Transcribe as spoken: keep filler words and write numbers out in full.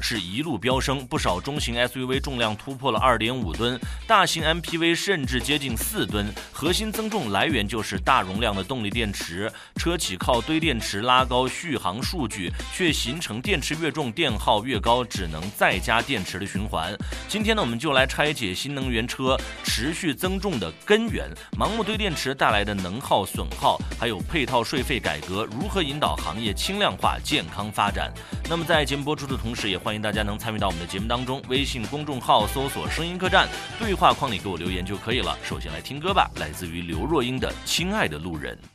是一路飙升，不少中型 S U V 重量突破了 二点五吨，大型 M P V 甚至接近四吨。核心增重来源就是大容量的动力电池，车企靠堆电池拉高续航数据，却形成电池越重电耗越高，只能再加电池的循环。今天呢，我们就来拆解新能源车持续增重的根源，盲目堆电池带来的能耗损耗，还有配套税费改革如何引导行业轻量化健康发展。那么在节目播出的同时，也欢迎大家能参与到我们的节目当中，微信公众号搜索声音客栈，对话框里给我留言就可以了。首先来听歌吧，来自于刘若英的《亲爱的路人》。